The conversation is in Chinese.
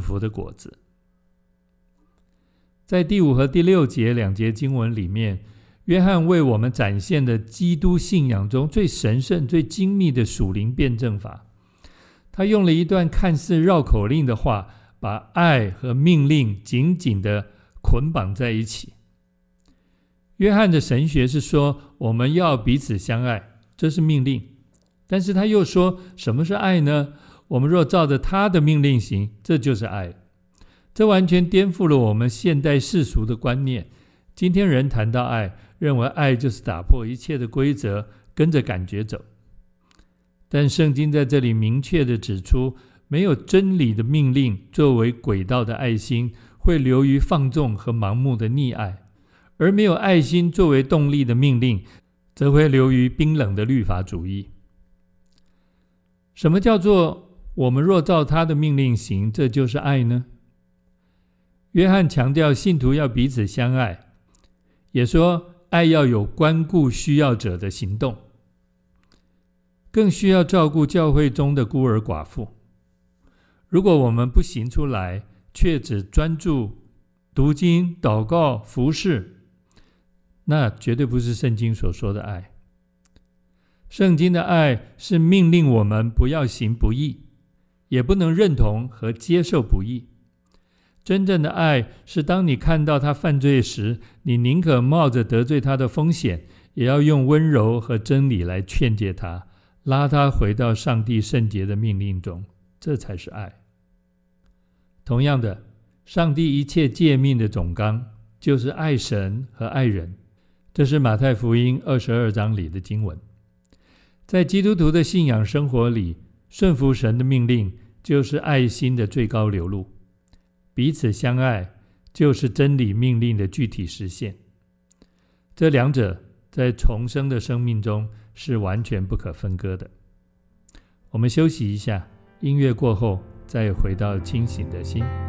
服的果子。在第5和第6节2节经文里面，约翰为我们展现了基督信仰中最神圣、最精密的属灵辩证法。他用了一段看似绕口令的话，把爱和命令紧紧地捆绑在一起。约翰的神学是说，我们要彼此相爱，这是命令。但是他又说，什么是爱呢？我们若照着他的命令行，这就是爱。这完全颠覆了我们现代世俗的观念。今天人谈到爱，认为爱就是打破一切的规则，跟着感觉走。但圣经在这里明确地指出，没有真理的命令作为轨道的爱心，会流于放纵和盲目的溺爱；而没有爱心作为动力的命令，则会流于冰冷的律法主义。什么叫做我们若照他的命令行，这就是爱呢？约翰强调信徒要彼此相爱，也说爱要有关顾需要者的行动，更需要照顾教会中的孤儿寡妇。如果我们不行出来，却只专注读经、祷告、服事，那绝对不是圣经所说的爱。圣经的爱是命令我们不要行不义，也不能认同和接受不义。真正的爱是当你看到他犯罪时，你宁可冒着得罪他的风险，也要用温柔和真理来劝诫他，拉他回到上帝圣洁的命令中，这才是爱。同样的，上帝一切诫命的总纲就是爱神和爱人，这是马太福音22章里的经文。在基督徒的信仰生活里，顺服神的命令就是爱心的最高流露，彼此相爱就是真理命令的具体实现。这两者在重生的生命中是完全不可分割的。我们休息一下，音乐过后再回到清醒的心。